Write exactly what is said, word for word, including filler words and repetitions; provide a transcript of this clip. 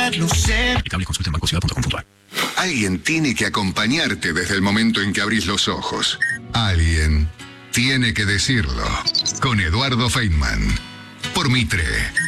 lo sé. Aplicable, consulta en banco ciudad punto com punto a r. Alguien tiene que acompañarte desde el momento en que abrís los ojos. Alguien tiene que decirlo. Con Eduardo Feynman. Por Mitre.